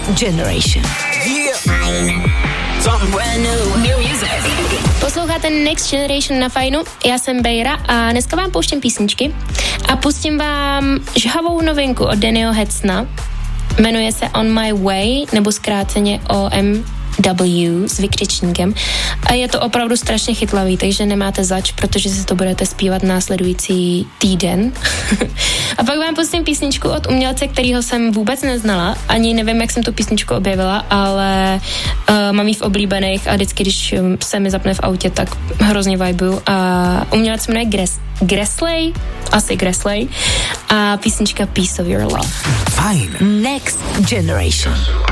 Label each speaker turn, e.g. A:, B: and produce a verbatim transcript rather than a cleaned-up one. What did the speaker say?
A: Generation.
B: Posloucháte Next Generation na Fajnu, já jsem Bejra a dneska vám pouštím písničky a pustím vám žhavou novinku od Dannyho Hetzna. Jmenuje se On My Way, nebo zkráceně O M W s vykřičníkem a je to opravdu strašně chytlavý, takže nemáte zač, protože si to budete zpívat následující týden. A pak vám pustím písničku od umělce, kterýho jsem vůbec neznala, ani nevím, jak jsem tu písničku objevila, ale uh, mám jí v oblíbených a vždycky, když se mi zapne v autě, tak hrozně vibuju. A umělec se jmenuje Gres- Gresley, asi Gresley a písnička Piece of Your Love.
A: Fajn. Next Generation.